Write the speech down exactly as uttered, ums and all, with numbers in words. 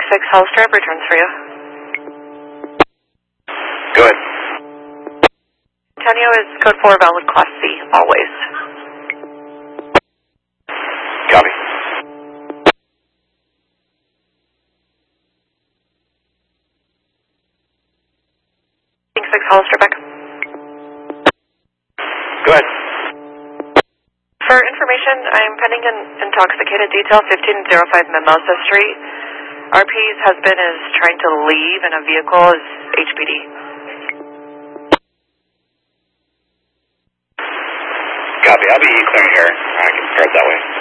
six Hollister, returns for you. Go ahead. Antonio is code four, valid class C, always. Copy. six Hollister, back. Go ahead. For information, I am pending an intoxicated detail, fifteen oh five Mimosa Street. R P's husband is trying to leave in a vehicle as H P D. Copy. I'll be clearing here. I can start that way.